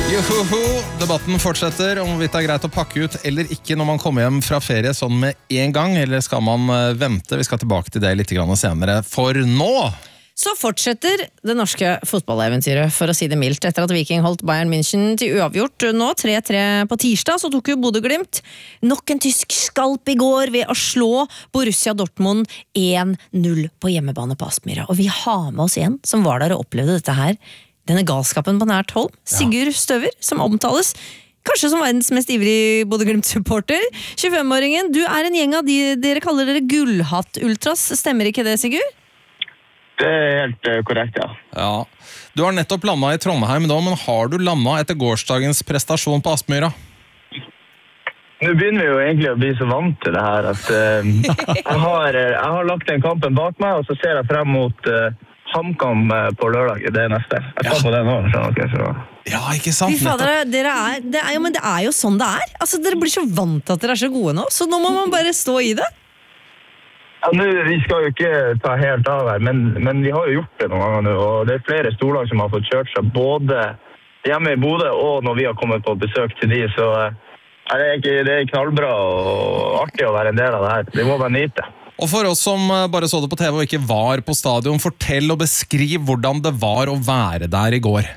Johoho, debatten fortsetter om hvorvidt det er greit å pakke ut eller ikke når man kommer hjem fra ferie sånn med en gang, eller skal man vente? Vi skal tilbake til det litt senere, for nå så fortsetter det norske fotballeventyret, for å si det mildt, etter at Viking holdt Bayern München til uavgjort. Nå 3-3 på tirsdag, så tok jo Bodø Glimt nok en tysk skalp i går ved å slå Borussia Dortmund 1-0 på hjemmebane på Aspmyra. Og vi har med oss en som var der og opplevde dette her, denne galskapen på nært hold, Sigurd Støver, som omtales kanskje som verdens mest ivrig Bodø Glimt-supporter. 25-åringen, du er en gjeng av dere kaller dere gullhatt-ultras, stemmer ikke det, Sigurd? Det er helt korrekt, ja. Ja. Du har nettopp landet i Trondheim nå, men har du landet etter gårsdagens prestasjon på Aspmyra? Nå begynner vi jo egentlig å bli så vant til det her, at jeg har lagt den kampen bak meg, og så ser jeg frem mot HamKam på lørdag, det er neste. Jeg tar på det nå, så. Ja, ikke sant? Fy fader, det er jo sånn det er. Altså, dere blir så vant til at dere er så gode nå, så nå må man bare stå i det. Ja, vi skal jo ikke ta helt av her, men vi har jo gjort det noen ganger nå, og det er flere storlag som har fått kjørt seg både hjemme i Bodø og når vi har kommet på besøk til de, så det er knallbra og artig å være en del av det her. Det må bare nyte. Og for oss som bare så det på TV og ikke var på stadion, fortell og beskriv hvordan det var å være der i går.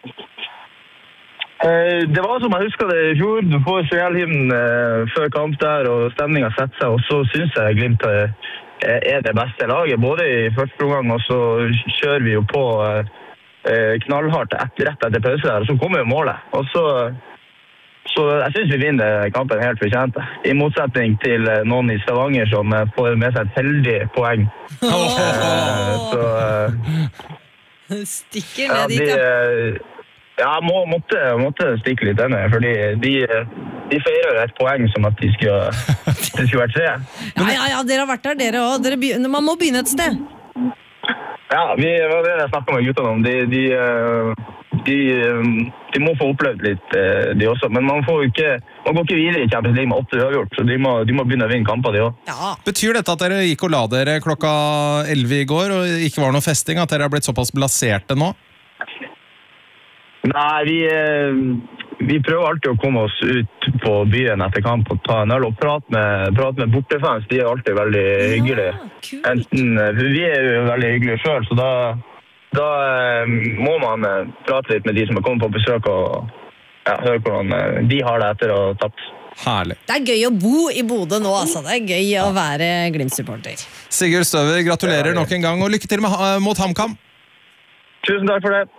Det var som jeg husker det i fjor. Du får Fjellhymn før kamp der, og stemningen setter seg, og så synes jeg Glimt er det beste laget, både i første omgang, og så kjører vi jo på knallhardt rett etter pause der, og så kommer jo målet. Og så jeg synes vi vinner kampen helt fortjent, i motsetning til noen i Stavanger som får med seg et heldig poeng. Stikker ned dit, ja. Ja, måtte stikke litt denne, fordi de feirer et poeng som at det skulle vært 3. Ja, dere har vært der, dere også. Man må begynne et sted. Ja, det var det jeg snakket med guttene om. De må få opplevd litt, de også. Men man går ikke videre i Champions League med 8 uavgjort, så de må begynne å vinne kamper, de også. Ja. Betyr dette at dere gikk og la dere klokka 11 i går, og ikke var noe festing, at dere har blitt såpass blaserte nå? Nei, vi prøver alltid å komme oss ut på byen etter kamp og ta en øl og prate med bortefans. De er alltid veldig hyggelige. Vi er jo veldig hyggelige selv, så da må man prate litt med de som har kommet på besøk og høre hvordan de har det etter å ha tapt. Herlig. Det er gøy å bo i Bodø nå, altså. Det er gøy å være Glimt-supporter. Sigurd Støver, gratulerer nok en gang, og lykke til mot HamKam. Tusen takk for det.